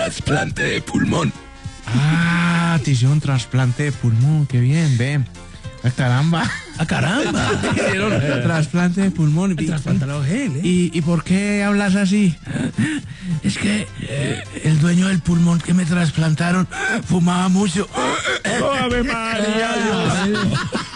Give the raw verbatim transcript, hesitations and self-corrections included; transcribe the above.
trasplante de pulmón. Ah, te hicieron trasplante de pulmón, qué bien, ven. Ah, caramba. ¡Ah, caramba! Trasplante de pulmón. El trasplantado gel, ¿eh? ¿Y, ¿Y por qué hablas así? Es que eh, el dueño del pulmón que me trasplantaron fumaba mucho. ¡Ave María! Dios.